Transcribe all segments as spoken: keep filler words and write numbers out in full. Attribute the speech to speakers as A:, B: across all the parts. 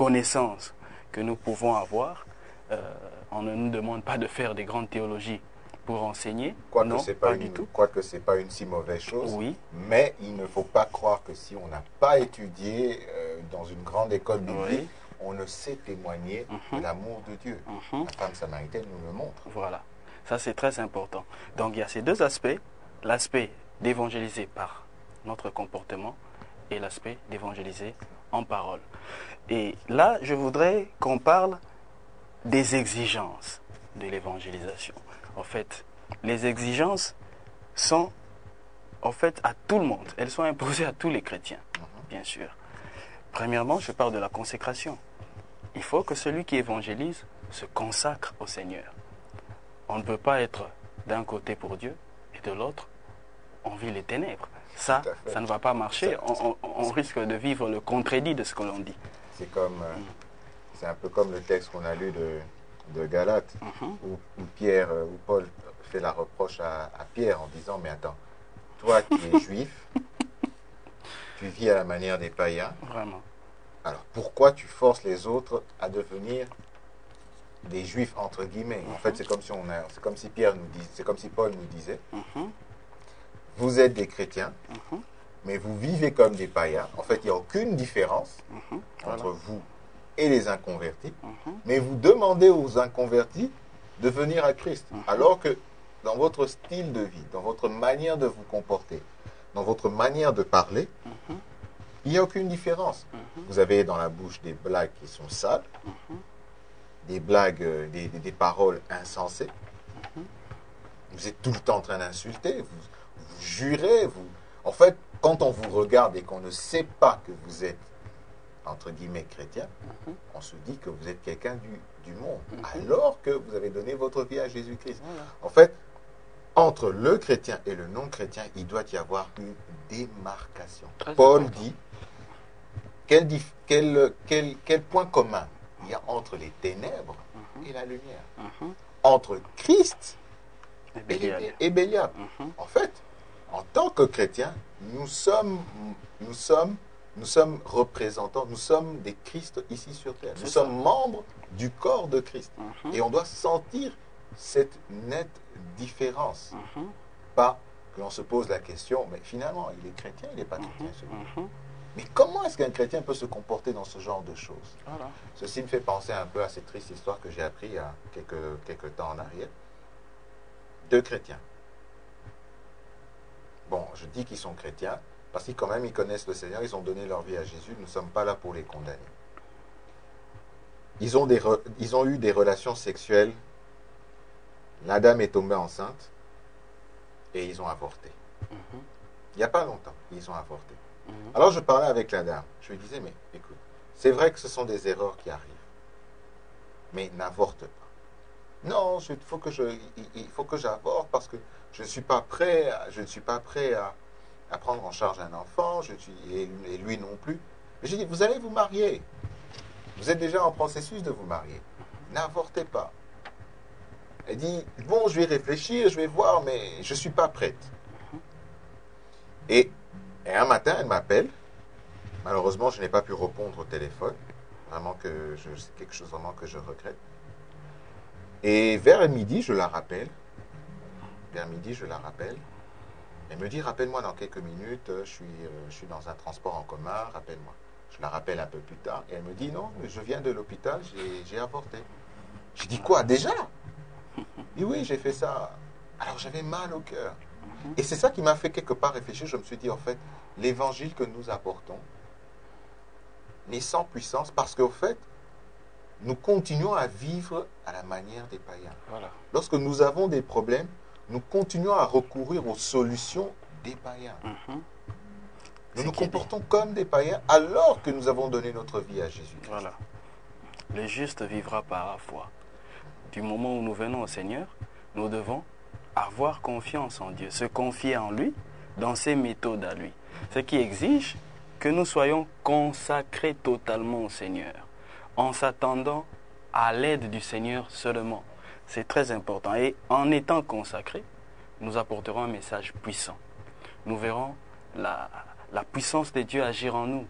A: connaissances que nous pouvons avoir. Euh, on ne nous demande pas de faire des grandes théologies pour enseigner.
B: Quoique
A: non,
B: c'est pas,
A: pas
B: une,
A: du tout.
B: Quoique ce n'est pas une si mauvaise chose.
A: Oui.
B: Mais il ne faut pas croire que si on n'a pas étudié euh, dans une grande école biblique,
A: Oui.
B: on ne sait témoigner
A: Mhm.
B: de l'amour de Dieu.
A: Mhm.
B: La femme samaritaine nous le montre.
A: Voilà. Ça, c'est très important. Donc, il y a ces deux aspects. L'aspect d'évangéliser par notre comportement et l'aspect d'évangéliser en parole. Et là, je voudrais qu'on parle des exigences de l'évangélisation. En fait, les exigences sont en fait à tout le monde. Elles sont imposées à tous les chrétiens, bien sûr. Premièrement, je parle de la consécration. Il faut que celui qui évangélise se consacre au Seigneur. On ne peut pas être d'un côté pour Dieu et de l'autre, on vit les ténèbres. Ça, ça ne va pas marcher. On, on, on risque de vivre le contredit de ce que l'on dit.
B: C'est comme, euh, c'est un peu comme le texte qu'on a lu de, de Galates,
A: Mm-hmm.
B: où, où Pierre, euh, où Paul fait la reproche à, à Pierre en disant, mais attends, toi qui es juif, tu vis à la manière des païens.
A: Vraiment.
B: Alors pourquoi tu forces les autres à devenir des juifs entre guillemets? En fait, c'est comme si on a, c'est comme si Pierre nous dit, c'est comme si Paul nous disait,
A: Mm-hmm.
B: vous êtes des chrétiens,
A: Mm-hmm.
B: mais vous vivez comme des païens. En fait, il n'y a aucune différence
A: Mm-hmm.
B: entre
A: Voilà.
B: vous et les inconvertis,
A: Mm-hmm.
B: mais vous demandez aux inconvertis de venir à Christ,
A: Mhm.
B: alors que dans votre style de vie, dans votre manière de vous comporter, dans votre manière de parler,
A: Mhm.
B: il n'y a aucune différence.
A: Mhm.
B: Vous avez dans la bouche des blagues qui sont sales,
A: Mhm.
B: des blagues, euh, des, des- des paroles insensées.
A: Mhm.
B: Vous êtes tout le temps en train d'insulter, vous, vous jurez. Vous... En fait, quand on vous regarde et qu'on ne sait pas que vous êtes, entre guillemets, chrétien,
A: Mhm.
B: on se dit que vous êtes quelqu'un du, du monde,
A: Mhm.
B: alors que vous avez donné votre vie à Jésus-Christ.
A: Voilà.
B: En fait, entre le chrétien et le non-chrétien, il doit y avoir une démarcation.
A: Très
B: Paul
A: important.
B: dit, quel, dif- quel, quel, quel point commun il y a entre les ténèbres
A: Mhm.
B: et la lumière?
A: Mhm.
B: Entre Christ
A: Et
B: et,
A: Bélial.
B: les- et Bélial.
A: Mhm.
B: En fait, en tant que chrétiens, nous sommes, nous sommes, nous sommes représentants, nous sommes des Christ ici sur terre. Nous
A: C'est ça.
B: sommes membres du corps de Christ.
A: Mhm.
B: Et on doit sentir cette nette différence.
A: Mhm.
B: Pas que l'on se pose la question, mais finalement, il est chrétien, il n'est pas chrétien, celui-là.
A: Mhm.
B: Mais comment est-ce qu'un chrétien peut se comporter dans ce genre de choses?
A: Voilà.
B: Ceci me fait penser un peu à cette triste histoire que j'ai appris il y a quelques, quelques temps en arrière. Deux chrétiens. Bon, je dis qu'ils sont chrétiens parce qu'ils quand même ils connaissent le Seigneur, ils ont donné leur vie à Jésus, nous ne sommes pas là pour les condamner. Ils ont, des re- ils ont eu des relations sexuelles, la dame est tombée enceinte et ils ont avorté.
A: Mhm.
B: Il n'y a pas longtemps, ils ont avorté.
A: Mhm.
B: Alors je parlais avec la dame, je lui disais, mais écoute, c'est vrai que ce sont des erreurs qui arrivent, mais n'avorte pas. Non, il faut que je, il, il faut que j'avorte parce que je ne suis pas prêt, à- je ne suis pas prêt à, à prendre en charge un enfant, je suis, et, et lui non plus. Mais j'ai dit, vous allez vous marier. Vous êtes déjà en processus de vous marier. N'avortez pas. Elle dit, bon, je vais réfléchir, je vais voir, mais je ne suis pas prête. Et, et un matin, elle m'appelle. Malheureusement, je n'ai pas pu répondre au téléphone. Vraiment que je, c'est quelque chose vraiment que je regrette. Et vers midi, je la rappelle. Vers midi, je la rappelle. Elle me dit, rappelle-moi dans quelques minutes, je suis, euh, je suis dans un transport en commun, rappelle-moi. Je la rappelle un peu plus tard. Et elle me dit, non, mais je viens de l'hôpital, j'ai, j'ai avorté. J'ai dit, quoi, déjà? Et oui, j'ai fait ça. Alors j'avais mal au cœur. Et c'est ça qui m'a fait quelque part réfléchir. Je me suis dit, en fait, l'évangile que nous apportons n'est sans puissance parce qu'au fait, nous continuons à vivre à la manière des païens.
A: Voilà.
B: Lorsque nous avons des problèmes, nous continuons à recourir aux solutions des païens.
A: Mhm.
B: Nous
A: Ce
B: nous
A: qui est
B: comportons comme des païens alors que nous avons donné notre vie à Jésus.
A: Voilà. Le juste vivra par la foi. Du moment où nous venons au Seigneur, nous devons avoir confiance en Dieu, se confier en lui, dans ses méthodes à lui. Ce qui exige que nous soyons consacrés totalement au Seigneur, en s'attendant à l'aide du Seigneur seulement. C'est très important. Et en étant consacrés, nous apporterons un message puissant. Nous verrons la, la puissance de Dieu agir en nous.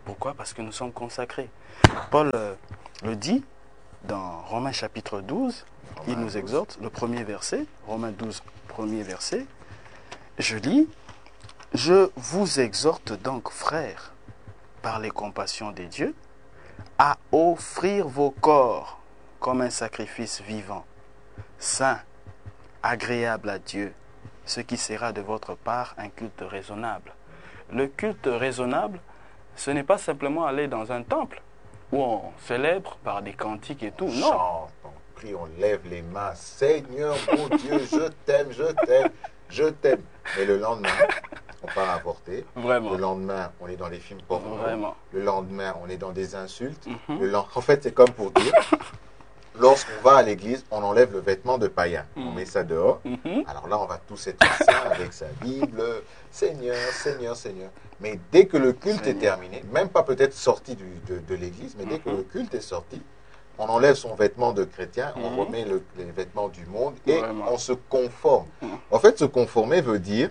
A: Pourquoi? Parce que nous sommes consacrés. Paul euh, le dit dans Romains chapitre douze,
B: Romains
A: il nous
B: douze.
A: exhorte, le premier verset, Romains douze, premier verset, je lis, « Je vous exhorte donc, frères, par les compassions de Dieu, à offrir vos corps comme un sacrifice vivant, saint, agréable à Dieu, ce qui sera de votre part un culte raisonnable. » Le culte raisonnable, ce n'est pas simplement aller dans un temple où on célèbre par des cantiques et tout.
B: On
A: Non.
B: chante, on prie, on lève les mains. Seigneur, mon Dieu, je t'aime, je t'aime, je t'aime. Mais le lendemain, on part avorter.
A: Vraiment.
B: Le lendemain, on est dans les films porno.
A: Vraiment.
B: Le lendemain, on est dans des insultes.
A: Mhm.
B: Le lend- En fait, c'est comme pour dire, lorsqu'on va à l'église, on enlève le vêtement de païen. On
A: Mhm.
B: met ça dehors.
A: Mhm.
B: Alors là, on va tous être saints avec sa Bible. Seigneur, Seigneur, Seigneur. Mais dès que le culte
A: Seigneur.
B: est terminé, même pas peut-être sorti du- de, de l'église, mais dès que
A: Mhm.
B: le culte est sorti, on enlève son vêtement de chrétien, on
A: Mhm.
B: remet le- les vêtements du monde et
A: Vraiment.
B: on se conforme.
A: Mhm.
B: En fait, se conformer veut dire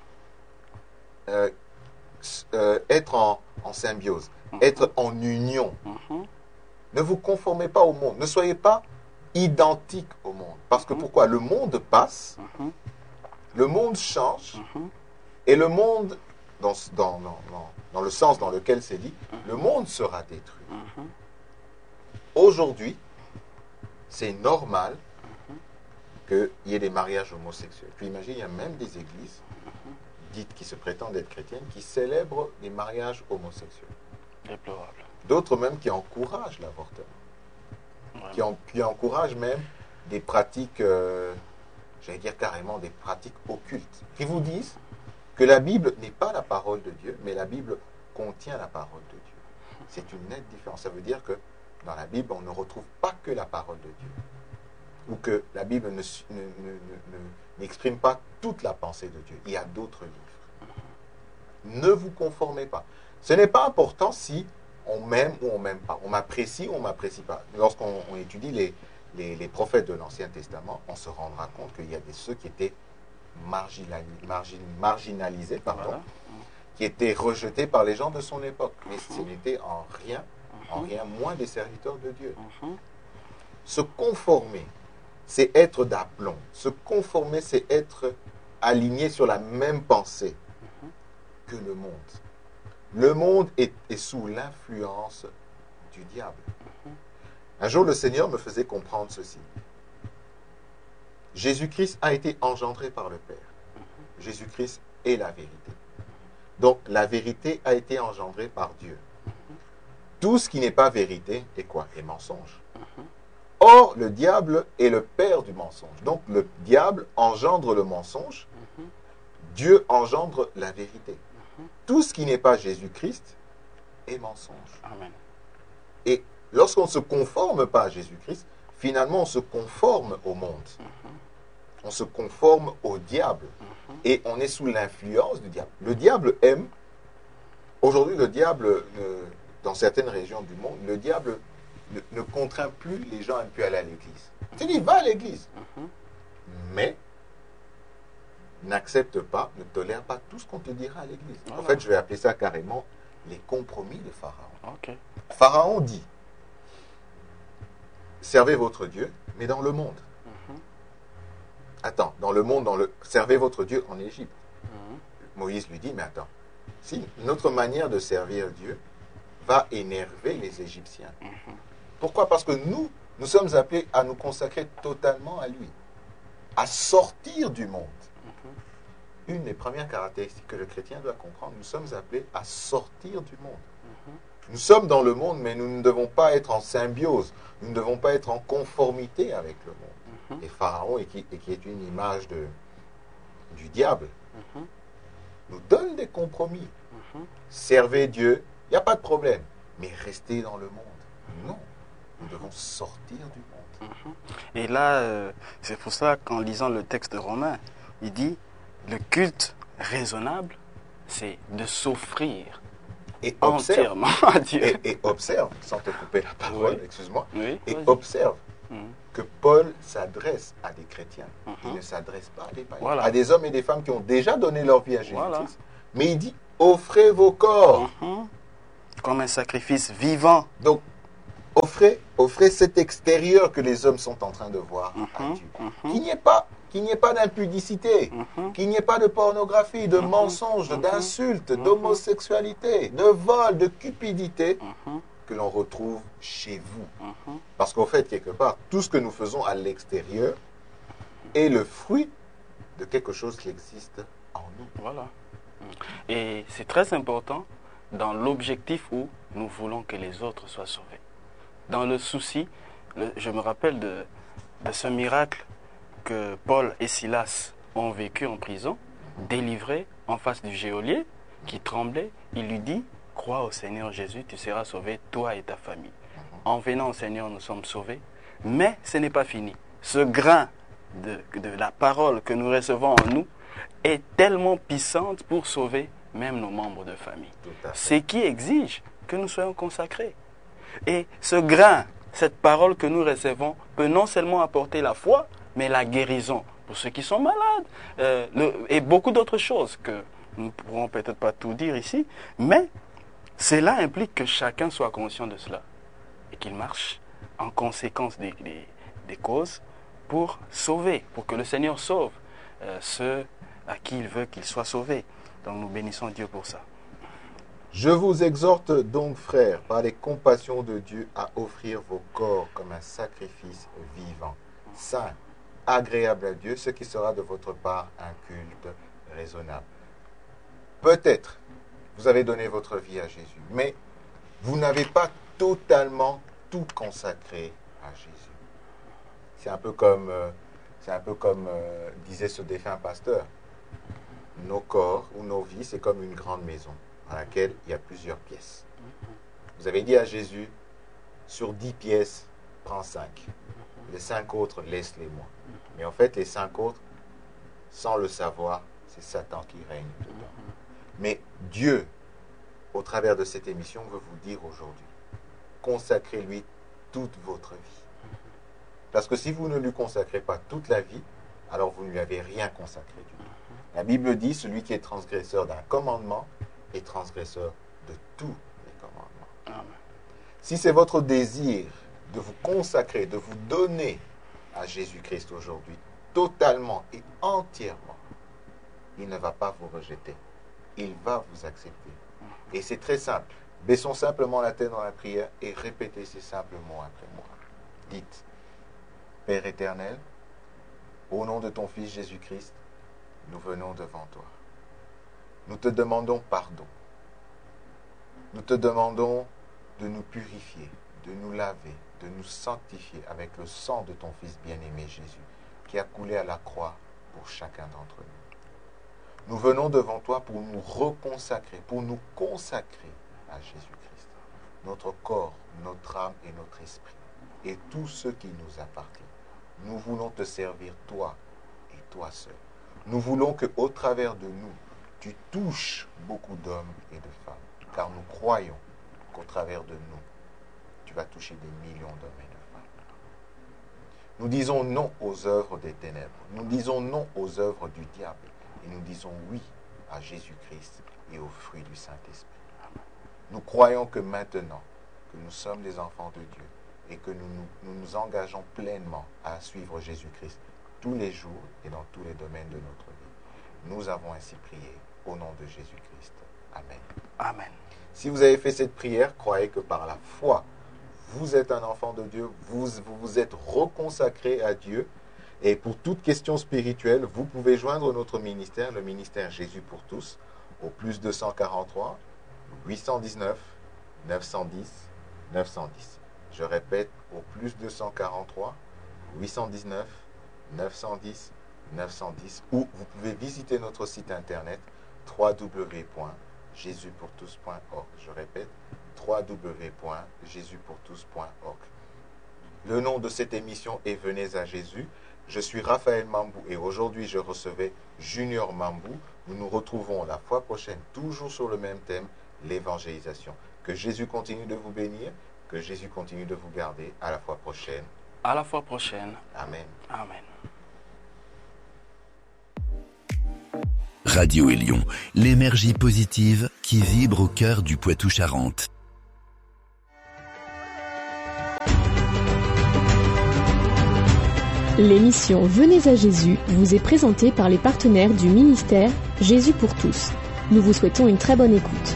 B: euh, s- euh, être en, en symbiose,
A: Mhm.
B: être en union.
A: Mhm.
B: Ne vous conformez pas au monde. Ne soyez pas identique au monde. Parce que
A: Mhm.
B: pourquoi? Le monde passe,
A: Mhm.
B: le monde change,
A: Mhm.
B: et le monde, dans, dans, dans, dans- dans le sens dans lequel c'est dit, le monde sera détruit.
A: Mhm.
B: Aujourd'hui, c'est normal qu'il y ait des mariages homosexuels. Puis imagine, il y a même des églises dites qui se prétendent être chrétiennes qui célèbrent les mariages homosexuels.
A: Déplorable.
B: D'autres même qui encouragent l'avortement. Qui,
A: Vraiment.
B: en- qui encouragent même des pratiques, euh, j'allais dire carrément des pratiques occultes, qui vous disent que la Bible n'est pas la parole de Dieu, mais la Bible contient la parole de Dieu. C'est une nette différence. Ça veut dire que dans la Bible, on ne retrouve pas que la parole de Dieu. Ou que la Bible ne su- ne- ne- ne- ne- n'exprime pas toute la pensée de Dieu. Il y a d'autres livres. Ne vous conformez pas. Ce n'est pas important si on m'aime ou on m'aime pas. On m'apprécie ou on m'apprécie pas. Lorsqu'on on étudie les, les, les prophètes de l'Ancien Testament, on se rendra compte qu'il y a des ceux qui étaient marginali- margin- marginalisés, pardon,
A: Voilà.
B: qui étaient rejetés par les gens de son époque. Mais ce n'était en rien, en
A: Mhm.
B: rien moins des serviteurs de Dieu.
A: Mhm.
B: Se conformer, c'est être d'aplomb. Se conformer, c'est être aligné sur la même pensée que le monde. Le monde est, est sous l'influence du diable. Un jour, le Seigneur me faisait comprendre ceci. Jésus-Christ a été engendré par le Père. Jésus-Christ est la vérité. Donc, la vérité a été engendrée par Dieu. Tout ce qui n'est pas vérité est quoi? Est mensonge. Or, le diable est le père du mensonge. Donc, le diable engendre le mensonge. Dieu engendre la vérité. Tout ce qui n'est pas Jésus-Christ est mensonge.
A: Amen.
B: Et lorsqu'on ne se conforme pas à Jésus-Christ, finalement, on se conforme au monde. On se conforme au diable. Et on est sous l'influence du diable. Le diable aime. Aujourd'hui, le diable, euh, dans certaines régions du monde, le diable ne, ne contraint plus les gens à ne plus aller à l'église. Tu dis, va à l'église. Mais n'accepte pas, ne tolère pas tout ce qu'on te dira à l'église. En
A: Voilà.
B: fait, je vais appeler ça carrément les compromis de Pharaon.
A: Ok.
B: Pharaon dit, servez votre Dieu, mais dans le monde. Attends, dans le monde, dans le... servez votre Dieu en Égypte.
A: Mhm.
B: Moïse lui dit, mais attends, si notre manière de servir Dieu va énerver les Égyptiens. Pourquoi? Parce que nous, nous sommes appelés à nous consacrer totalement à lui, à sortir du monde. Une des premières caractéristiques que le chrétien doit comprendre, nous sommes appelés à sortir du monde. Nous sommes dans le monde, mais nous ne devons pas être en symbiose, nous ne devons pas être en conformité avec le monde. Et Pharaon, et qui, et qui est une image de, du diable, nous donne des compromis. Servez Dieu, il n'y a pas de problème, mais restez dans le monde. Non, nous devons sortir du monde.
A: Et là, euh, c'est pour ça qu'en lisant le texte romain, il dit le culte raisonnable, c'est de s'offrir
B: Et observe,
A: entièrement à Dieu.
B: et, et observe, sans te couper la parole,
A: Oui.
B: excuse-moi,
A: Oui,
B: et
A: vas-y.
B: observe
A: Mhm.
B: que Paul s'adresse à des chrétiens. Il
A: Mhm.
B: ne s'adresse pas à des païens.
A: Voilà.
B: À des hommes et des femmes qui ont déjà donné leur vie à Jésus-Christ.
A: Voilà.
B: Mais il dit, offrez vos corps.
A: Mhm. comme un sacrifice vivant.
B: Donc, offrez, offrez cet extérieur que les hommes sont en train de voir à
A: Mhm,
B: Dieu.
A: mhm.
B: Qu'il n'y ait pas, qu'il n'y ait pas d'impudicité,
A: Mhm.
B: qu'il n'y ait pas de pornographie, de
A: Mhm.
B: mensonges,
A: Mhm.
B: d'insultes,
A: Mhm.
B: d'homosexualité, de vol, de cupidité
A: Mhm.
B: que l'on retrouve chez vous.
A: Mhm.
B: Parce qu'en fait, quelque part, tout ce que nous faisons à l'extérieur est le fruit de quelque chose qui existe en nous.
A: Voilà. Et c'est très important dans l'objectif où nous voulons que les autres soient sauvés. Dans le souci, le- je me rappelle de, de ce miracle que Paul et Silas ont vécu en prison, délivrés en face du geôlier qui tremblait. Il lui dit, crois au Seigneur Jésus, tu seras sauvé, toi et ta famille. En venant au Seigneur, nous sommes sauvés. Mais ce n'est pas fini. Ce grain de, de la parole que nous recevons en nous est tellement puissante pour sauver même nos membres de famille.
B: Tout à fait.
A: Ce qui exige que nous soyons consacrés. Et ce grain, cette parole que nous recevons, peut non seulement apporter la foi, mais la guérison pour ceux qui sont malades, euh, le- et beaucoup d'autres choses que nous ne pourrons peut-être pas tout dire ici, mais cela implique que chacun soit conscient de cela et qu'il marche en conséquence des, des- des causes pour sauver, pour que le Seigneur sauve euh, ceux à qui il veut qu'ils soient sauvés. Donc nous bénissons Dieu pour ça.
B: Je vous exhorte donc, frères, par les compassions de Dieu, à offrir vos corps comme un sacrifice vivant, saint, agréable à Dieu, ce qui sera de votre part un culte raisonnable. Peut-être vous avez donné votre vie à Jésus, mais vous n'avez pas totalement tout consacré à Jésus. C'est un peu comme, euh, c'est un peu comme euh, disait ce défunt pasteur. Nos corps ou nos vies, c'est comme une grande maison dans laquelle il y a plusieurs pièces. Vous avez dit à Jésus, sur dix pièces, prends cinq. Les cinq autres, laisse-les-moi. Mais en fait, les cinq autres, sans le savoir, c'est Satan qui règne dedans. Mais Dieu, au travers de cette émission, veut vous dire aujourd'hui, consacrez-lui toute votre vie. Parce que si vous ne lui consacrez pas toute la vie, alors vous ne lui avez rien consacré du tout. La Bible dit, celui qui est transgresseur d'un commandement est transgresseur de tous les commandements.
A: Amen.
B: Si c'est votre désir de vous consacrer, de vous donner à Jésus-Christ aujourd'hui, totalement et entièrement, il ne va pas vous rejeter. Il va vous accepter. Et c'est très simple. Baissons simplement la tête dans la prière et répétez ces simples mots après moi. Dites, Père éternel, au nom de ton Fils Jésus-Christ, nous venons devant toi. Nous te demandons pardon. Nous te demandons de nous purifier, de nous laver, de nous sanctifier avec le sang de ton Fils bien-aimé Jésus, qui a coulé à la croix pour chacun d'entre nous. Nous venons devant toi pour nous reconsacrer, pour nous consacrer à Jésus-Christ, notre corps, notre âme et notre esprit, et tout ce qui nous appartient. Nous voulons te servir toi et toi seul. Nous voulons qu'au travers de nous, tu touches beaucoup d'hommes et de femmes, car nous croyons qu'au travers de nous, tu vas toucher des millions d'hommes et de femmes. Nous disons non aux œuvres des ténèbres, nous disons non aux œuvres du diable, et nous disons oui à Jésus-Christ et aux fruits du Saint-Esprit. Nous croyons que maintenant que nous sommes des enfants de Dieu et que nous nous, nous nous engageons pleinement à suivre Jésus-Christ tous les jours et dans tous les domaines de notre vie, nous avons ainsi prié au nom de Jésus-Christ. Amen.
A: Amen.
B: Si vous avez fait cette prière, croyez que par la foi, vous êtes un enfant de Dieu, vous vous, vous êtes reconsacré à Dieu. Et pour toute question spirituelle, vous pouvez joindre notre ministère, le ministère Jésus pour tous, au plus deux cent quarante-trois, huit cent dix-neuf, neuf cent dix, neuf cent dix. Je répète, au plus deux cent quarante-trois, huit cent dix-neuf, neuf cent dix, neuf cent dix. Ou vous pouvez visiter notre site internet w w w point jésus pour tous point org. Je répète, w w w point jésus pour tous point org. Le nom de cette émission est Venez à Jésus. Je suis Raphaël Mambou et aujourd'hui je recevais Junior Mambou. Nous nous retrouvons la fois prochaine, toujours sur le même thème, l'évangélisation. Que Jésus continue de vous bénir, que Jésus continue de vous garder. À la fois prochaine.
A: À la fois prochaine.
B: Amen.
A: Amen.
C: Radio Élion, l'énergie positive qui vibre au cœur du Poitou-Charentes. L'émission Venez à Jésus vous est présentée par les partenaires du ministère Jésus pour tous. Nous vous souhaitons une très bonne écoute.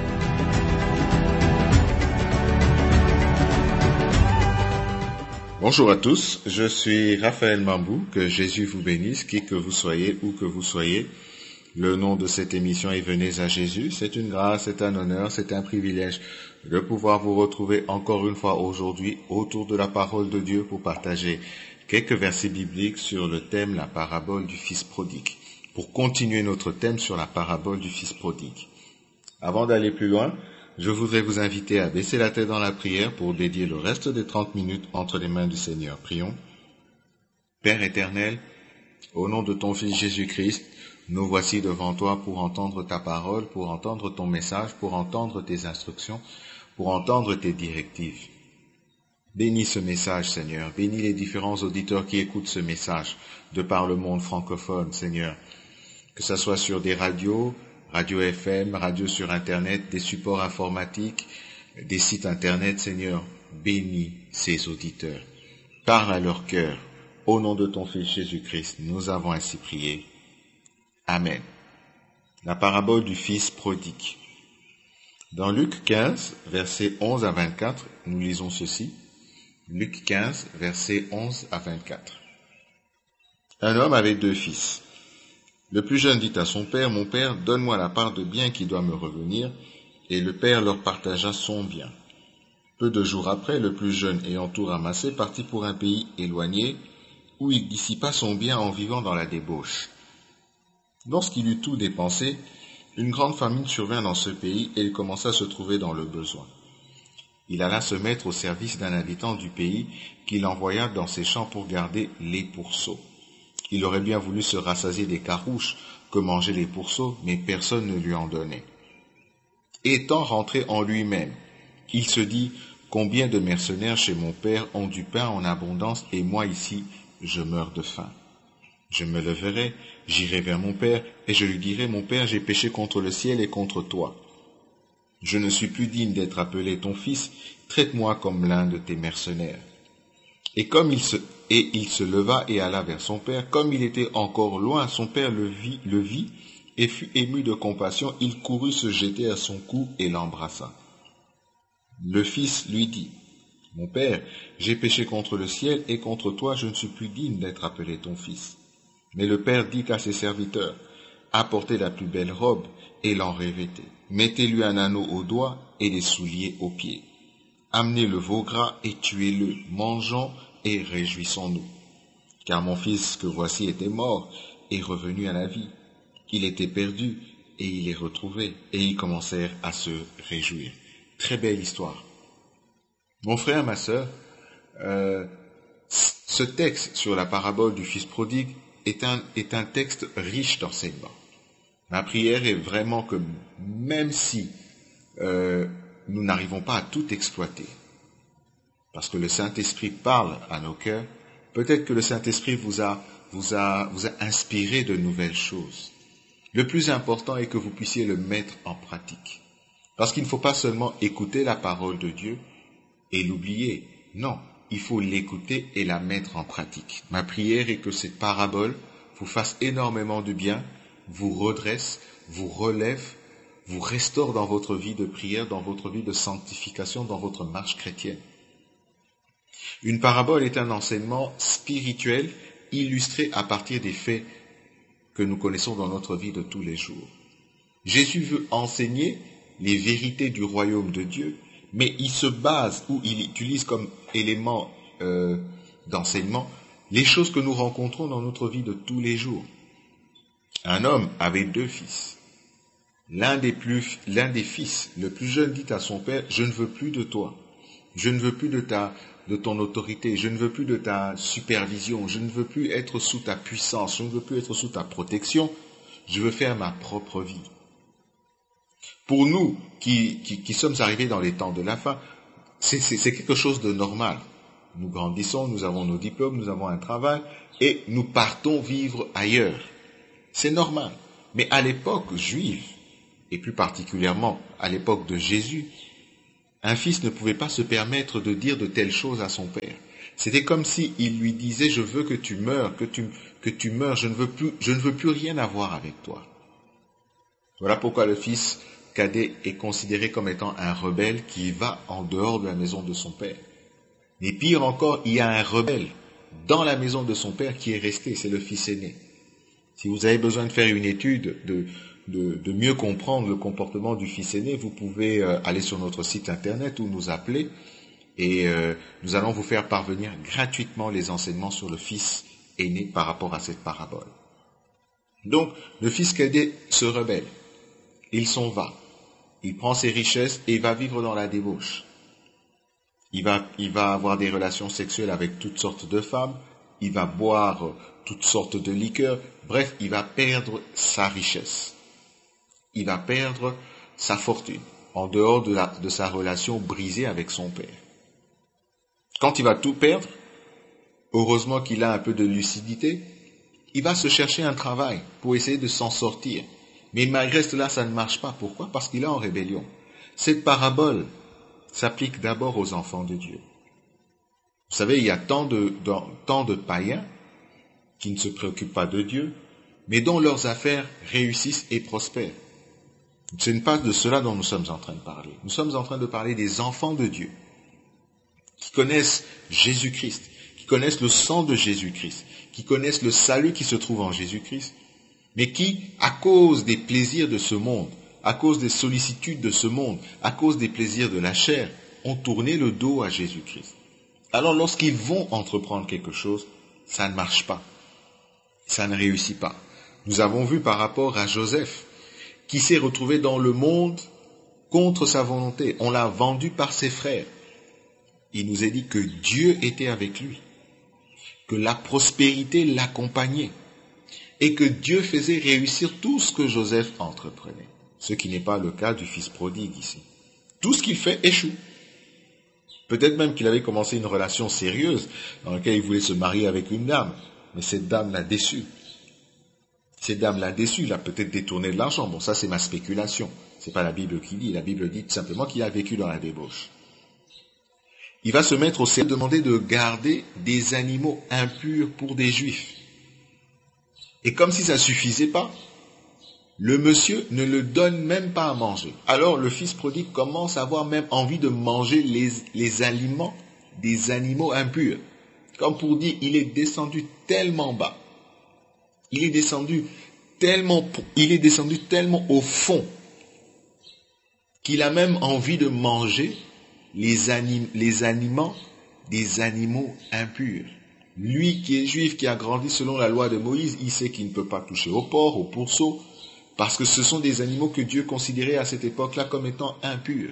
B: Bonjour à tous, je suis Raphaël Mambou, que Jésus vous bénisse, qui que vous soyez, où que vous soyez. Le nom de cette émission est Venez à Jésus. C'est une grâce, c'est un honneur, c'est un privilège de pouvoir vous retrouver encore une fois aujourd'hui autour de la parole de Dieu pour partager quelques versets bibliques sur le thème la parabole du Fils prodigue, pour continuer notre thème sur la parabole du Fils prodigue. Avant d'aller plus loin, je voudrais vous inviter à baisser la tête dans la prière pour dédier le reste des trente minutes entre les mains du Seigneur. Prions. Père éternel, au nom de ton Fils Jésus-Christ, nous voici devant toi pour entendre ta parole, pour entendre ton message, pour entendre tes instructions, pour entendre tes directives. Bénis ce message, Seigneur. Bénis les différents auditeurs qui écoutent ce message de par le monde francophone, Seigneur. Que ce soit sur des radios, radio F M, radio sur Internet, des supports informatiques, des sites Internet, Seigneur. Bénis ces auditeurs. Parle à leur cœur. Au nom de ton Fils Jésus-Christ, nous avons ainsi prié. Amen. La parabole du Fils prodigue. Dans Luc quinze, versets onze à vingt-quatre, nous lisons ceci. Luc quinze, versets onze à vingt-quatre. Un homme avait deux fils. Le plus jeune dit à son père, « Mon père, donne-moi la part de bien qui doit me revenir. » Et le père leur partagea son bien. Peu de jours après, le plus jeune, ayant tout ramassé, partit pour un pays éloigné, où il dissipa son bien en vivant dans la débauche. Lorsqu'il eut tout dépensé, une grande famine survint dans ce pays et il commença à se trouver dans le besoin. Il alla se mettre au service d'un habitant du pays qu'il envoya dans ses champs pour garder les pourceaux. Il aurait bien voulu se rassasier des carouches que mangeaient les pourceaux, mais personne ne lui en donnait. Étant rentré en lui-même, il se dit « Combien de mercenaires chez mon père ont du pain en abondance et moi ici, je meurs de faim. Je me leverai, j'irai vers mon père et je lui dirai « Mon père, j'ai péché contre le ciel et contre toi. Je ne suis plus digne d'être appelé ton fils, traite-moi comme l'un de tes mercenaires. » Et comme il se, et il se leva et alla vers son père, comme il était encore loin, son père le vit, le vit et fut ému de compassion, il courut se jeter à son cou et l'embrassa. Le fils lui dit, « Mon père, j'ai péché contre le ciel et contre toi, je ne suis plus digne d'être appelé ton fils. » Mais le père dit à ses serviteurs, « Apportez la plus belle robe et l'en revêtez. Mettez-lui un anneau au doigt et des souliers aux pieds. Amenez le veau gras et tuez-le, mangeons et réjouissons-nous. Car mon fils que voici était mort et revenu à la vie. Il était perdu et il est retrouvé. » Et ils commencèrent à se réjouir. Très belle histoire. Mon frère, ma sœur, euh, ce texte sur la parabole du Fils prodigue est un, est un texte riche d'enseignements. Ma prière est vraiment que même si euh, nous n'arrivons pas à tout exploiter, parce que le Saint-Esprit parle à nos cœurs, peut-être que le Saint-Esprit vous a, vous a, vous a inspiré de nouvelles choses. Le plus important est que vous puissiez le mettre en pratique. Parce qu'il ne faut pas seulement écouter la parole de Dieu et l'oublier. Non, il faut l'écouter et la mettre en pratique. Ma prière est que cette parabole vous fasse énormément de bien, vous redresse, vous relève, vous restaure dans votre vie de prière, dans votre vie de sanctification, dans votre marche chrétienne. Une parabole est un enseignement spirituel illustré à partir des faits que nous connaissons dans notre vie de tous les jours. Jésus veut enseigner les vérités du royaume de Dieu, mais il se base ou il utilise comme élément euh, d'enseignement les choses que nous rencontrons dans notre vie de tous les jours. Un homme avait deux fils. L'un des, plus, l'un des fils, le plus jeune, dit à son père, « Je ne veux plus de toi. Je ne veux plus de, ta, de ton autorité. Je ne veux plus de ta supervision. Je ne veux plus être sous ta puissance. Je ne veux plus être sous ta protection. Je veux faire ma propre vie. » Pour nous qui, qui, qui sommes arrivés dans les temps de la fin, c'est, c'est, c'est quelque chose de normal. Nous grandissons, nous avons nos diplômes, nous avons un travail et nous partons vivre ailleurs. C'est normal. Mais à l'époque juive, et plus particulièrement à l'époque de Jésus, un fils ne pouvait pas se permettre de dire de telles choses à son père. C'était comme si il lui disait, je veux que tu meurs, que tu, que tu meurs, je ne veux plus, je ne veux plus rien avoir avec toi. Voilà pourquoi le fils cadet est considéré comme étant un rebelle qui va en dehors de la maison de son père. Mais pire encore, il y a un rebelle dans la maison de son père qui est resté, c'est le fils aîné. Si vous avez besoin de faire une étude, de, de, de mieux comprendre le comportement du fils aîné, vous pouvez euh, aller sur notre site internet ou nous appeler et euh, nous allons vous faire parvenir gratuitement les enseignements sur le fils aîné par rapport à cette parabole. Donc, le fils cadet se rebelle, il s'en va, il prend ses richesses et il va vivre dans la débauche. Il va, il va avoir des relations sexuelles avec toutes sortes de femmes, il va boire toutes sortes de liqueurs, bref, il va perdre sa richesse. Il va perdre sa fortune, en dehors de, la, de sa relation brisée avec son père. Quand il va tout perdre, heureusement qu'il a un peu de lucidité, il va se chercher un travail pour essayer de s'en sortir. Mais malgré cela, ça ne marche pas. Pourquoi? Parce qu'il est en rébellion. Cette parabole s'applique d'abord aux enfants de Dieu. Vous savez, il y a tant de, dans, tant de païens qui ne se préoccupent pas de Dieu, mais dont leurs affaires réussissent et prospèrent. Ce n'est pas de cela dont nous sommes en train de parler. Nous sommes en train de parler des enfants de Dieu, qui connaissent Jésus-Christ, qui connaissent le sang de Jésus-Christ, qui connaissent le salut qui se trouve en Jésus-Christ, mais qui, à cause des plaisirs de ce monde, à cause des sollicitudes de ce monde, à cause des plaisirs de la chair, ont tourné le dos à Jésus-Christ. Alors lorsqu'ils vont entreprendre quelque chose, ça ne marche pas. Ça ne réussit pas. Nous avons vu par rapport à Joseph, qui s'est retrouvé dans le monde contre sa volonté. On l'a vendu par ses frères. Il nous est dit que Dieu était avec lui, que la prospérité l'accompagnait, et que Dieu faisait réussir tout ce que Joseph entreprenait. Ce qui n'est pas le cas du fils prodigue ici. Tout ce qu'il fait échoue. Peut-être même qu'il avait commencé une relation sérieuse dans laquelle il voulait se marier avec une dame, mais cette dame l'a déçu. Cette dame l'a déçu, il a peut-être détourné de l'argent. Bon, ça c'est ma spéculation. C'est pas la Bible qui dit. La Bible dit tout simplement qu'il a vécu dans la débauche. Il va se mettre au ciel, demander de garder des animaux impurs pour des juifs. Et comme si ça ne suffisait pas, le monsieur ne le donne même pas à manger. Alors le fils prodigue commence à avoir même envie de manger les, les aliments des animaux impurs. Comme pour dire, il est descendu tellement bas. Il est descendu tellement, il est descendu tellement au fond qu'il a même envie de manger les, anim, les aliments des animaux impurs. Lui qui est juif, qui a grandi selon la loi de Moïse, il sait qu'il ne peut pas toucher au porc, au pourceau, parce que ce sont des animaux que Dieu considérait à cette époque-là comme étant impurs.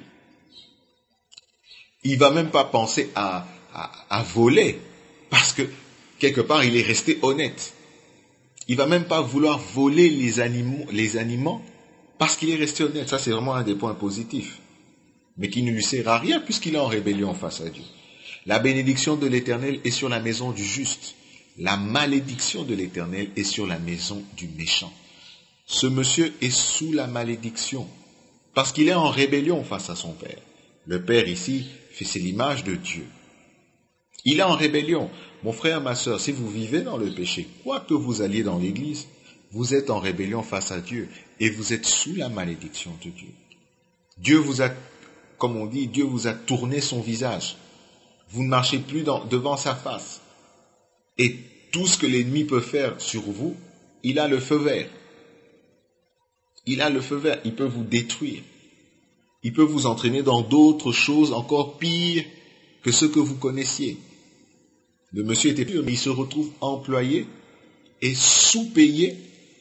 B: Il ne va même pas penser à, à, à voler, parce que quelque part il est resté honnête. Il ne va même pas vouloir voler les animaux, les aliments parce qu'il est resté honnête. Ça, c'est vraiment un des points positifs. Mais qui ne lui sert à rien puisqu'il est en rébellion face à Dieu. La bénédiction de l'Éternel est sur la maison du juste. La malédiction de l'Éternel est sur la maison du méchant. Ce monsieur est sous la malédiction parce qu'il est en rébellion face à son père. Le père ici, c'est l'image de Dieu. Il est en rébellion. Mon frère, ma sœur, si vous vivez dans le péché, quoi que vous alliez dans l'église, vous êtes en rébellion face à Dieu et vous êtes sous la malédiction de Dieu. Dieu vous a, comme on dit, Dieu vous a tourné son visage. Vous ne marchez plus dans, devant sa face. Et tout ce que l'ennemi peut faire sur vous, il a le feu vert. Il a le feu vert, il peut vous détruire. Il peut vous entraîner dans d'autres choses encore pires que ce que vous connaissiez. Le monsieur était pur, mais il se retrouve employé et sous-payé,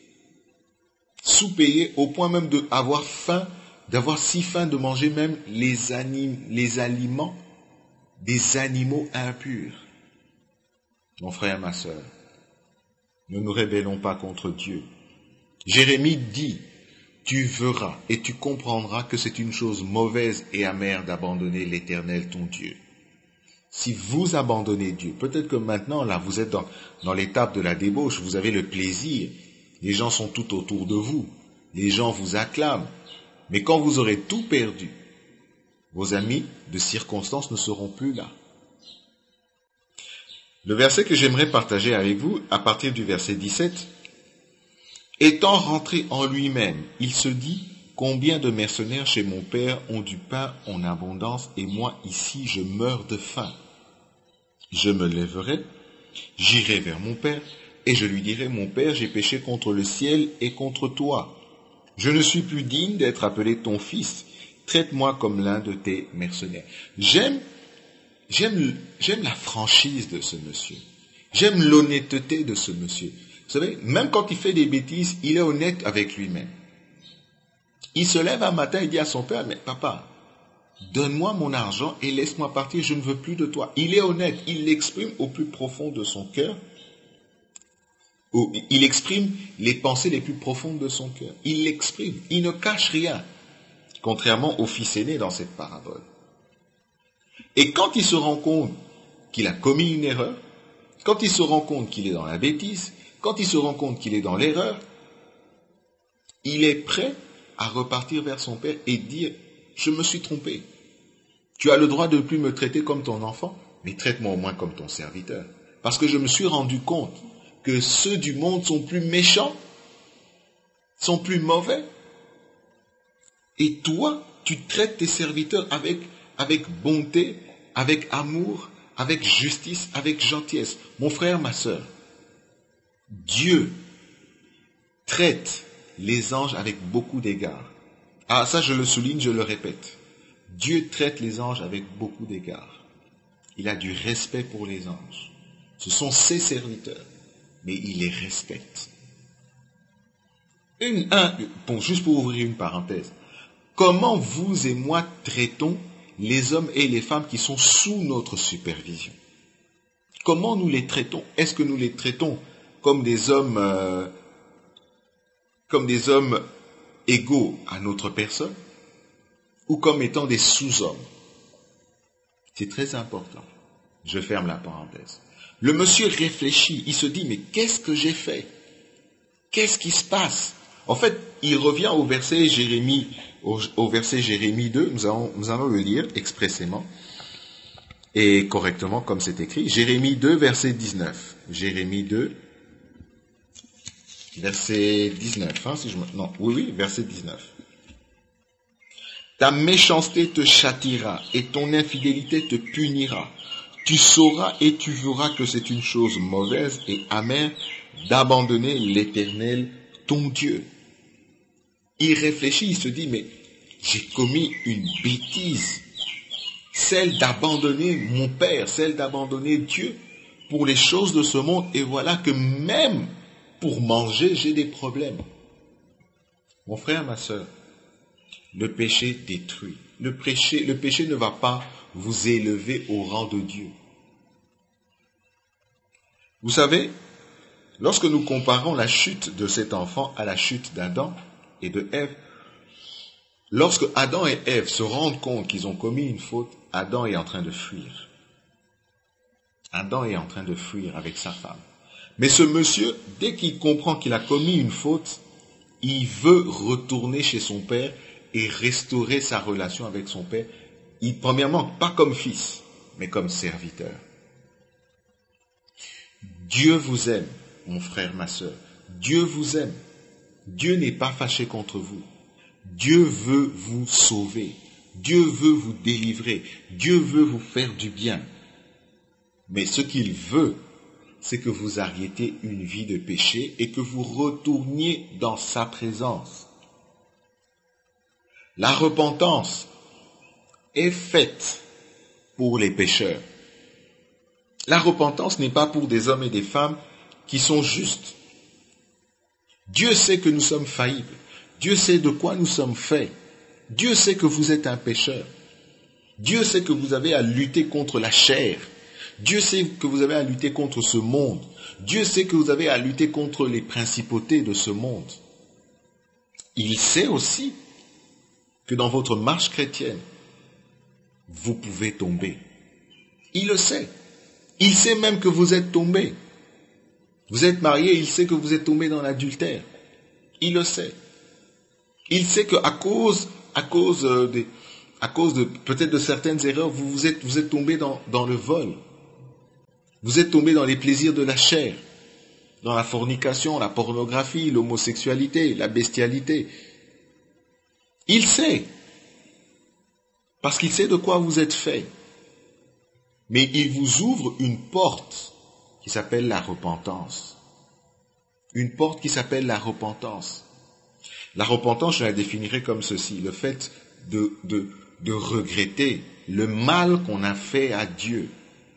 B: sous-payé au point même d'avoir faim, d'avoir si faim de manger même les, anim, les aliments des animaux impurs. Mon frère, ma sœur, ne nous rébellons pas contre Dieu. Jérémie dit, tu verras et tu comprendras que c'est une chose mauvaise et amère d'abandonner l'Éternel ton Dieu. Si vous abandonnez Dieu, peut-être que maintenant, là, vous êtes dans, dans l'étape de la débauche, vous avez le plaisir, les gens sont tout autour de vous, les gens vous acclament, mais quand vous aurez tout perdu, vos amis de circonstance ne seront plus là. Le verset que j'aimerais partager avec vous, à partir du verset dix-sept, « Étant rentré en lui-même, il se dit, combien de mercenaires chez mon père ont du pain en abondance, et moi ici je meurs de faim. Je me lèverai, j'irai vers mon père, et je lui dirai, mon père, j'ai péché contre le ciel et contre toi. Je ne suis plus digne d'être appelé ton fils. Traite-moi comme l'un de tes mercenaires. » J'aime, j'aime, j'aime la franchise de ce monsieur. J'aime l'honnêteté de ce monsieur. Vous savez, même quand il fait des bêtises, il est honnête avec lui-même. Il se lève un matin et dit à son père, mais papa, donne-moi mon argent et laisse-moi partir, je ne veux plus de toi. Il est honnête, il l'exprime au plus profond de son cœur. Il exprime les pensées les plus profondes de son cœur. Il l'exprime, il ne cache rien, contrairement au fils aîné dans cette parabole. Et quand il se rend compte qu'il a commis une erreur, quand il se rend compte qu'il est dans la bêtise, quand il se rend compte qu'il est dans l'erreur, il est prêt à repartir vers son père et dire, je me suis trompé. Tu as le droit de ne plus me traiter comme ton enfant, mais traite-moi au moins comme ton serviteur. Parce que je me suis rendu compte que ceux du monde sont plus méchants, sont plus mauvais. Et toi, tu traites tes serviteurs avec, avec bonté, avec amour, avec justice, avec gentillesse. Mon frère, ma sœur, Dieu traite les anges avec beaucoup d'égards. Ah, ça je le souligne, je le répète. Dieu traite les anges avec beaucoup d'égards. Il a du respect pour les anges. Ce sont ses serviteurs, mais il les respecte. Une, un, bon, juste pour ouvrir une parenthèse. Comment vous et moi traitons les hommes et les femmes qui sont sous notre supervision? Comment nous les traitons? Est-ce que nous les traitons comme des hommes, euh, comme des hommes égaux à notre personne, ou comme étant des sous-hommes? C'est très important. Je ferme la parenthèse. Le monsieur réfléchit, il se dit, mais qu'est-ce que j'ai fait? Qu'est-ce qui se passe? En fait, il revient au verset Jérémie, au, au verset Jérémie deux, nous allons, nous allons le lire expressément et correctement comme c'est écrit. Jérémie deux, verset dix-neuf. Jérémie deux, verset dix-neuf. Hein, si je me... Non, oui, oui, verset dix-neuf. Ta méchanceté te châtira et ton infidélité te punira. Tu sauras et tu verras que c'est une chose mauvaise et amère d'abandonner l'Éternel, ton Dieu. Il réfléchit, il se dit, mais j'ai commis une bêtise, celle d'abandonner mon Père, celle d'abandonner Dieu pour les choses de ce monde, et voilà que même pour manger, j'ai des problèmes. Mon frère, ma sœur, le péché détruit. Le péché, le péché ne va pas vous élever au rang de Dieu. Vous savez, lorsque nous comparons la chute de cet enfant à la chute d'Adam et de Ève, lorsque Adam et Ève se rendent compte qu'ils ont commis une faute, Adam est en train de fuir. Adam est en train de fuir avec sa femme. Mais ce monsieur, dès qu'il comprend qu'il a commis une faute, il veut retourner chez son père et restaurer sa relation avec son père. Il, premièrement, pas comme fils, mais comme serviteur. Dieu vous aime, mon frère, ma sœur. Dieu vous aime. Dieu n'est pas fâché contre vous. Dieu veut vous sauver. Dieu veut vous délivrer. Dieu veut vous faire du bien. Mais ce qu'il veut, c'est que vous arrêtiez une vie de péché et que vous retourniez dans sa présence. La repentance est faite pour les pécheurs. La repentance n'est pas pour des hommes et des femmes qui sont justes. Dieu sait que nous sommes faillibles. Dieu sait de quoi nous sommes faits. Dieu sait que vous êtes un pécheur. Dieu sait que vous avez à lutter contre la chair. Dieu sait que vous avez à lutter contre ce monde. Dieu sait que vous avez à lutter contre les principautés de ce monde. Il sait aussi que dans votre marche chrétienne, vous pouvez tomber. Il le sait. Il sait même que vous êtes tombé. Vous êtes marié, il sait que vous êtes tombé dans l'adultère. Il le sait. Il sait qu'à cause, à cause de, à cause de peut-être de certaines erreurs, vous, vous êtes, vous êtes tombé dans, dans le vol.
D: Vous êtes tombé dans les plaisirs de la chair, dans la fornication, la pornographie, l'homosexualité, la bestialité. Il sait, parce qu'il sait de quoi vous êtes fait. Mais il vous ouvre une porte qui s'appelle la repentance. Une porte qui s'appelle la repentance. La repentance, je la définirais comme ceci, le fait de, de, de regretter le mal qu'on a fait à Dieu.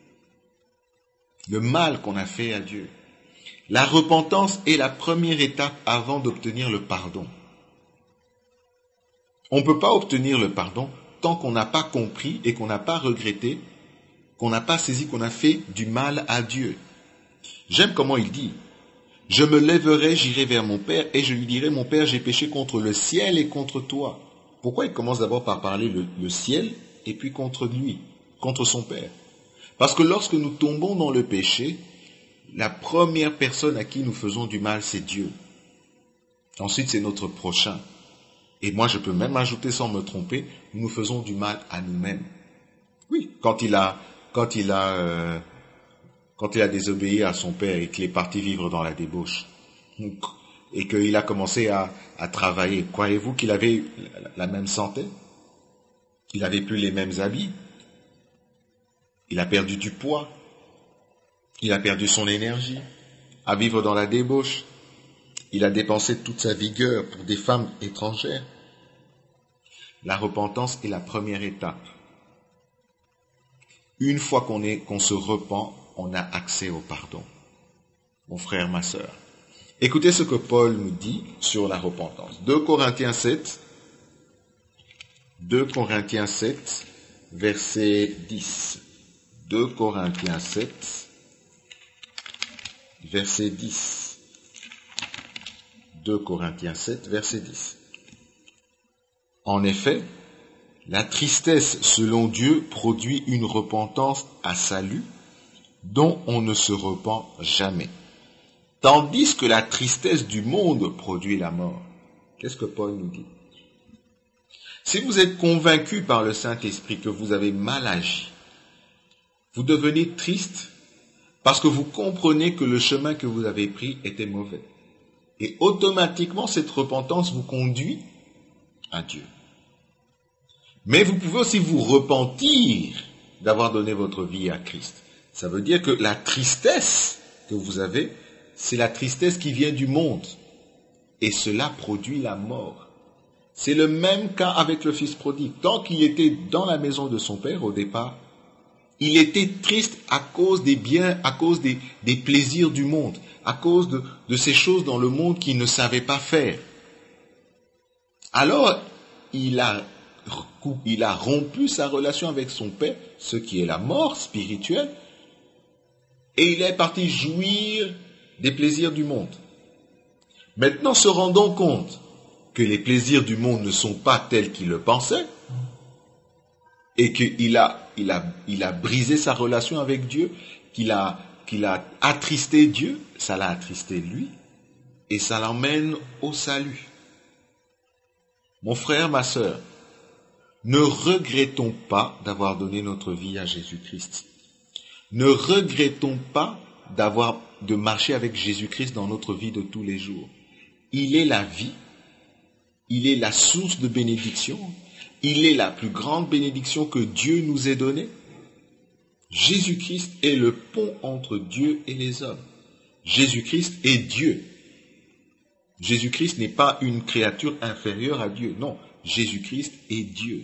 D: Le mal qu'on a fait à Dieu. La repentance est la première étape avant d'obtenir le pardon. On ne peut pas obtenir le pardon tant qu'on n'a pas compris et qu'on n'a pas regretté, qu'on n'a pas saisi qu'on a fait du mal à Dieu. J'aime comment il dit. Je me lèverai, j'irai vers mon Père et je lui dirai, mon Père, j'ai péché contre le ciel et contre toi. Pourquoi il commence d'abord par parler le, le ciel et puis contre lui, contre son Père? Parce que lorsque nous tombons dans le péché, la première personne à qui nous faisons du mal, c'est Dieu. Ensuite, c'est notre prochain. Et moi, je peux même ajouter sans me tromper, nous nous faisons du mal à nous-mêmes. Oui, quand il a, quand il a, euh, quand il a désobéi à son père et qu'il est parti vivre dans la débauche, et qu'il a commencé à, à travailler, croyez-vous qu'il avait la même santé? Il n'avait plus les mêmes habits? Il a perdu du poids? Il a perdu son énergie à vivre dans la débauche? Il a dépensé toute sa vigueur pour des femmes étrangères? La repentance est la première étape. Une fois qu'on est, qu'on se repent, on a accès au pardon. Mon frère, ma sœur. Écoutez ce que Paul nous dit sur la repentance. deux Corinthiens sept, deux Corinthiens sept, verset dix. deux Corinthiens sept, verset dix. deux Corinthiens sept, verset dix. En effet, la tristesse selon Dieu produit une repentance à salut dont on ne se repent jamais. Tandis que la tristesse du monde produit la mort. Qu'est-ce que Paul nous dit? Si vous êtes convaincu par le Saint-Esprit que vous avez mal agi, vous devenez triste parce que vous comprenez que le chemin que vous avez pris était mauvais. Et automatiquement, cette repentance vous conduit à Dieu. Mais vous pouvez aussi vous repentir d'avoir donné votre vie à Christ. Ça veut dire que la tristesse que vous avez, c'est la tristesse qui vient du monde. Et cela produit la mort. C'est le même cas avec le fils prodigue. Tant qu'il était dans la maison de son père au départ, il était triste à cause des biens, à cause des, des plaisirs du monde, à cause de, de ces choses dans le monde qu'il ne savait pas faire. Alors, il a, il a rompu sa relation avec son père, ce qui est la mort spirituelle, et il est parti jouir des plaisirs du monde. Maintenant, se rendant compte que les plaisirs du monde ne sont pas tels qu'il le pensait, et qu'il a, il a, il a brisé sa relation avec Dieu, qu'il a, qu'il a attristé Dieu, ça l'a attristé lui, et ça l'emmène au salut. Mon frère, ma sœur, ne regrettons pas d'avoir donné notre vie à Jésus-Christ. Ne regrettons pas d'avoir, de marcher avec Jésus-Christ dans notre vie de tous les jours. Il est la vie, il est la source de bénédiction, il est la plus grande bénédiction que Dieu nous ait donnée. Jésus-Christ est le pont entre Dieu et les hommes. Jésus-Christ est Dieu. Jésus-Christ n'est pas une créature inférieure à Dieu. Non, Jésus-Christ est Dieu.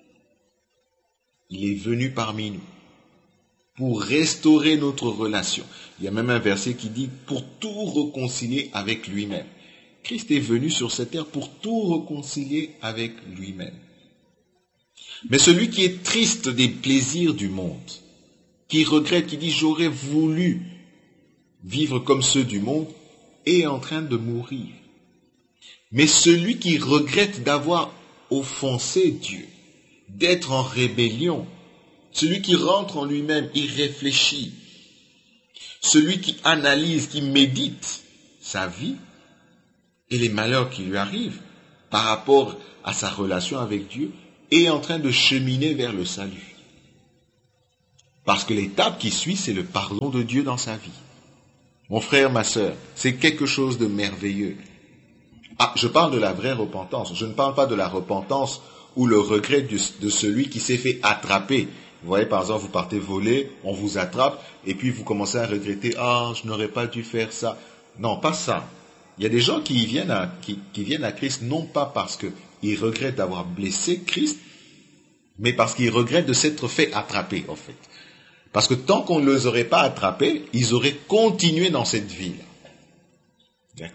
D: Il est venu parmi nous pour restaurer notre relation. Il y a même un verset qui dit « pour tout réconcilier avec lui-même ». Christ est venu sur cette terre pour tout réconcilier avec lui-même. Mais celui qui est triste des plaisirs du monde, qui regrette, qui dit « j'aurais voulu vivre comme ceux du monde », est en train de mourir. Mais celui qui regrette d'avoir offensé Dieu, d'être en rébellion, celui qui rentre en lui-même, il réfléchit, celui qui analyse, qui médite sa vie et les malheurs qui lui arrivent par rapport à sa relation avec Dieu, est en train de cheminer vers le salut. Parce que l'étape qui suit, c'est le pardon de Dieu dans sa vie. Mon frère, ma sœur, c'est quelque chose de merveilleux. Ah, je parle de la vraie repentance. Je ne parle pas de la repentance ou le regret de, de celui qui s'est fait attraper. Vous voyez, par exemple, vous partez voler, on vous attrape, et puis vous commencez à regretter, ah, je n'aurais pas dû faire ça. Non, pas ça. Il y a des gens qui viennent à, qui, qui viennent à Christ, non pas parce qu'ils regrettent d'avoir blessé Christ, mais parce qu'ils regrettent de s'être fait attraper, en fait. Parce que tant qu'on ne les aurait pas attrapés, ils auraient continué dans cette vie-là. D'accord ?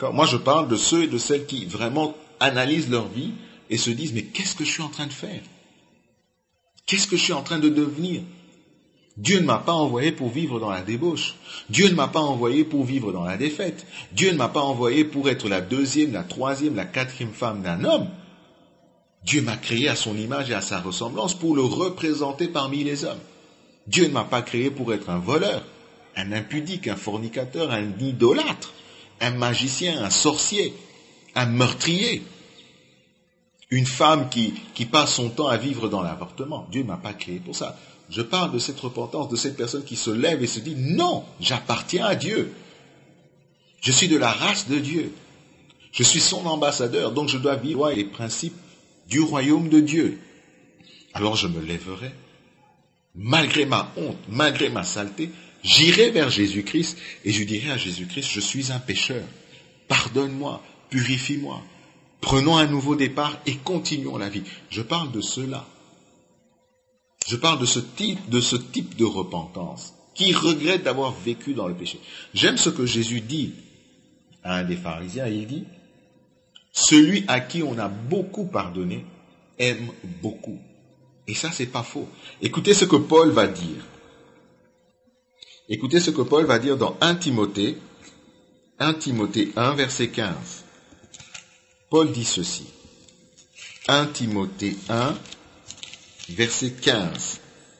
D: Moi, je parle de ceux et de celles qui vraiment analysent leur vie et se disent, mais qu'est-ce que je suis en train de faire ? Qu'est-ce que je suis en train de devenir ? Dieu ne m'a pas envoyé pour vivre dans la débauche. Dieu ne m'a pas envoyé pour vivre dans la défaite. Dieu ne m'a pas envoyé pour être la deuxième, la troisième, la quatrième femme d'un homme. Dieu m'a créé à son image et à sa ressemblance pour le représenter parmi les hommes. Dieu ne m'a pas créé pour être un voleur, un impudique, un fornicateur, un idolâtre, un magicien, un sorcier, un meurtrier, une femme qui, qui passe son temps à vivre dans l'avortement. Dieu ne m'a pas créé pour ça. Je parle de cette repentance, de cette personne qui se lève et se dit, non, j'appartiens à Dieu. Je suis de la race de Dieu. Je suis son ambassadeur, donc je dois vivre les principes du royaume de Dieu. Alors je me lèverai, malgré ma honte, malgré ma saleté, j'irai vers Jésus-Christ et je dirai à Jésus-Christ, je suis un pécheur. Pardonne-moi, purifie-moi. Prenons un nouveau départ et continuons la vie. Je parle de cela. Je parle de ce type, de ce type de repentance qui regrette d'avoir vécu dans le péché. J'aime ce que Jésus dit à un des pharisiens. Il dit, celui à qui on a beaucoup pardonné aime beaucoup. Et ça, c'est pas faux. Écoutez ce que Paul va dire. Écoutez ce que Paul va dire dans un Timothée, un Timothée un, verset quinze. Paul dit ceci. un Timothée un, verset quinze.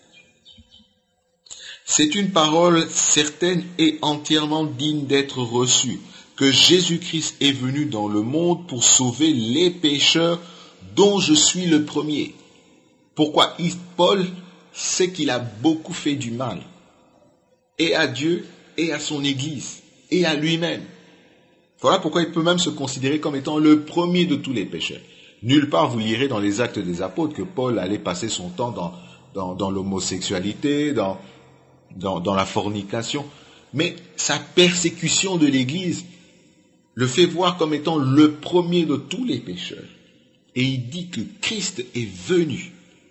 D: C'est une parole certaine et entièrement digne d'être reçue, que Jésus-Christ est venu dans le monde pour sauver les pécheurs, dont je suis le premier. Pourquoi Paul sait qu'il a beaucoup fait du mal, et à Dieu, et à son Église, et à lui-même. Voilà pourquoi il peut même se considérer comme étant le premier de tous les pécheurs. Nulle part vous lirez dans les Actes des Apôtres que Paul allait passer son temps dans, dans, dans l'homosexualité, dans, dans, dans la fornication. Mais sa persécution de l'Église le fait voir comme étant le premier de tous les pécheurs. Et il dit que Christ est venu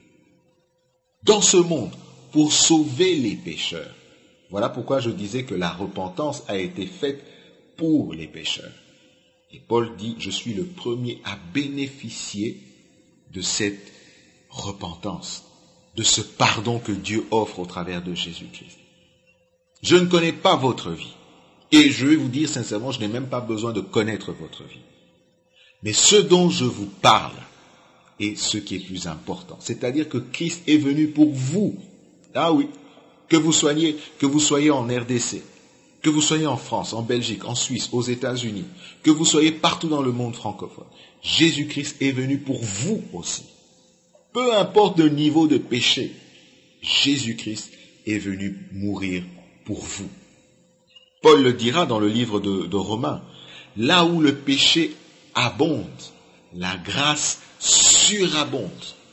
D: dans ce monde pour sauver les pécheurs. Voilà pourquoi je disais que la repentance a été faite pour les pécheurs. Et Paul dit, je suis le premier à bénéficier de cette repentance, de ce pardon que Dieu offre au travers de Jésus-Christ. Je ne connais pas votre vie. Et je vais vous dire sincèrement, je n'ai même pas besoin de connaître votre vie. Mais ce dont je vous parle est ce qui est plus important. C'est-à-dire que Christ est venu pour vous. Ah oui, que vous soyez, que vous soyez en R D C, que vous soyez en France, en Belgique, en Suisse, aux États-Unis, que vous soyez partout dans le monde francophone. Jésus-Christ est venu pour vous aussi. Peu importe le niveau de péché, Jésus-Christ est venu mourir pour vous. Paul le dira dans le livre de, de Romains, là où le péché abonde, la grâce surabonde.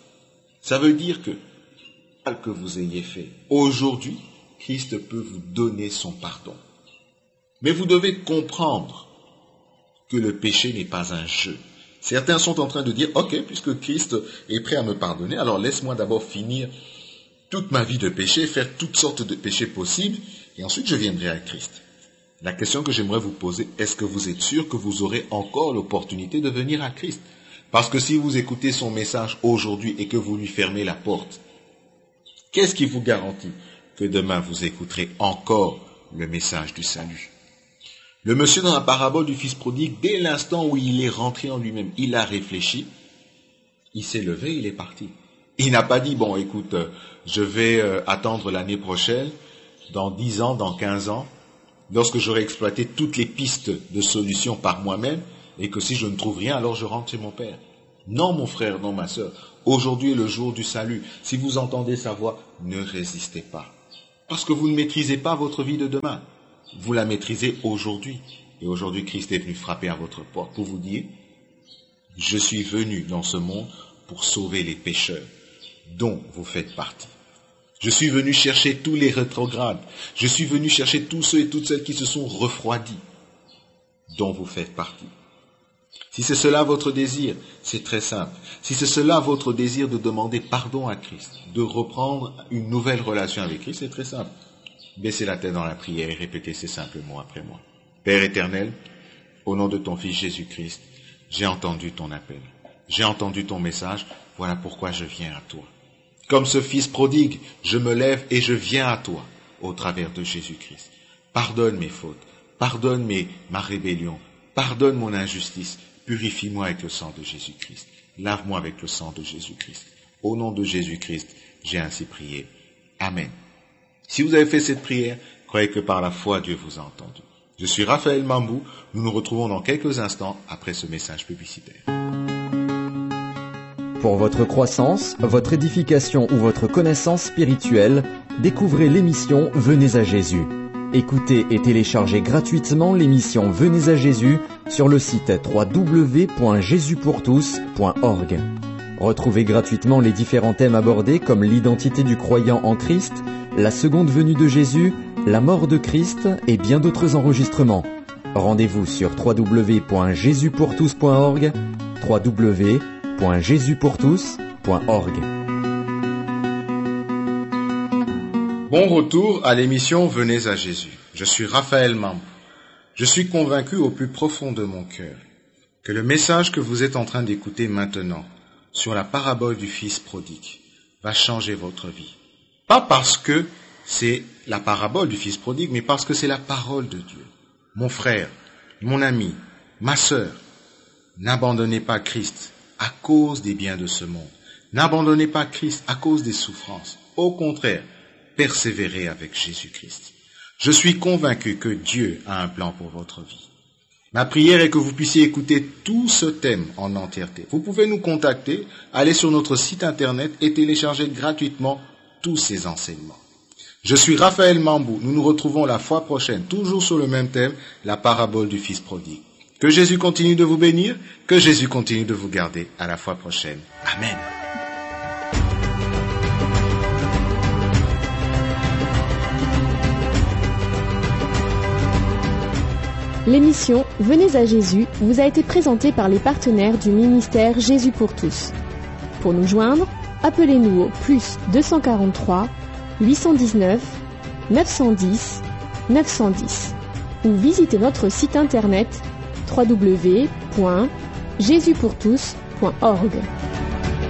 D: Ça veut dire que, que vous ayez fait aujourd'hui, Christ peut vous donner son pardon. Mais vous devez comprendre que le péché n'est pas un jeu. Certains sont en train de dire, ok, puisque Christ est prêt à me pardonner, alors laisse-moi d'abord finir toute ma vie de péché, faire toutes sortes de péchés possibles, et ensuite je viendrai à Christ. La question que j'aimerais vous poser, est-ce que vous êtes sûr que vous aurez encore l'opportunité de venir à Christ? Parce que si vous écoutez son message aujourd'hui et que vous lui fermez la porte, qu'est-ce qui vous garantit que demain vous écouterez encore le message du salut? Le monsieur dans la parabole du fils prodigue, dès l'instant où il est rentré en lui-même, il a réfléchi, il s'est levé, il est parti. Il n'a pas dit, bon écoute, je vais attendre l'année prochaine, dans dix ans, dans quinze ans, lorsque j'aurai exploité toutes les pistes de solutions par moi-même, et que si je ne trouve rien, alors je rentre chez mon père. Non mon frère, non ma sœur, aujourd'hui est le jour du salut. Si vous entendez sa voix, ne résistez pas. Parce que vous ne maîtrisez pas votre vie de demain. Vous la maîtrisez aujourd'hui. Et aujourd'hui, Christ est venu frapper à votre porte pour vous dire, je suis venu dans ce monde pour sauver les pécheurs, dont vous faites partie. Je suis venu chercher tous les rétrogrades. Je suis venu chercher tous ceux et toutes celles qui se sont refroidis, dont vous faites partie. Si c'est cela votre désir, c'est très simple. Si c'est cela votre désir de demander pardon à Christ, de reprendre une nouvelle relation avec Christ, c'est très simple. Baissez la tête dans la prière et répétez ces simples mots après moi. Père éternel, au nom de ton Fils Jésus-Christ, j'ai entendu ton appel. J'ai entendu ton message, voilà pourquoi je viens à toi. Comme ce Fils prodigue, je me lève et je viens à toi au travers de Jésus-Christ. Pardonne mes fautes, pardonne mes, ma rébellion, pardonne mon injustice, purifie-moi avec le sang de Jésus-Christ. Lave-moi avec le sang de Jésus-Christ. Au nom de Jésus-Christ, j'ai ainsi prié. Amen. Si vous avez fait cette prière, croyez que par la foi, Dieu vous a entendu. Je suis Raphaël Mambou. Nous nous retrouvons dans quelques instants après ce message publicitaire.
E: Pour votre croissance, votre édification ou votre connaissance spirituelle, découvrez l'émission Venez à Jésus. Écoutez et téléchargez gratuitement l'émission Venez à Jésus sur le site w w w point jésus pour tous point org. Retrouvez gratuitement les différents thèmes abordés comme l'identité du croyant en Christ, la seconde venue de Jésus, la mort de Christ et bien d'autres enregistrements. Rendez-vous sur w w w point jésus pour tous point org, w w w point jésus pour tous point org.
D: Bon retour à l'émission Venez à Jésus. Je suis Raphaël Mambou. Je suis convaincu au plus profond de mon cœur que le message que vous êtes en train d'écouter maintenant sur la parabole du Fils prodigue va changer votre vie. Pas parce que c'est la parabole du Fils prodigue, mais parce que c'est la parole de Dieu. Mon frère, mon ami, ma sœur, n'abandonnez pas Christ à cause des biens de ce monde. N'abandonnez pas Christ à cause des souffrances. Au contraire, persévérez avec Jésus-Christ. Je suis convaincu que Dieu a un plan pour votre vie. Ma prière est que vous puissiez écouter tout ce thème en entièreté. Vous pouvez nous contacter, aller sur notre site internet et télécharger gratuitement tous ces enseignements. Je suis Raphaël Mambou. Nous nous retrouvons la fois prochaine, toujours sur le même thème, la parabole du Fils prodigue. Que Jésus continue de vous bénir, que Jésus continue de vous garder. À la fois prochaine. Amen.
C: L'émission Venez à Jésus vous a été présentée par les partenaires du ministère Jésus pour tous. Pour nous joindre, appelez-nous au plus deux cent quarante-trois, huit cent dix-neuf, neuf cent dix, neuf cent dix ou visitez notre site internet w w w point jésus pour tous point org.